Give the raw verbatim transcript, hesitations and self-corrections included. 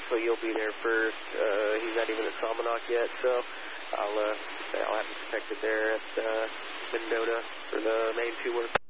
so you'll be there first. Uh, he's not even at Salmonock yet, so I'll, uh, I'll have him protected there at uh, Mendota for the main two work.